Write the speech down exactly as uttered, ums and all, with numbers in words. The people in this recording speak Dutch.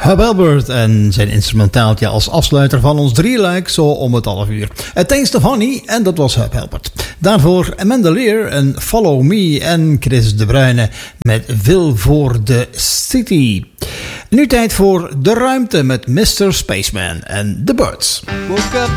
Herb Alpert en zijn instrumentaaltje als afsluiter van ons drieluik zo om het half uur. A Taste of Honey en dat was Herb Alpert. Daarvoor Amanda Lear en Follow Me en Chris de Bruyne met Wil voor de City. Nu tijd voor De Ruimte met mister Spaceman en The Birds.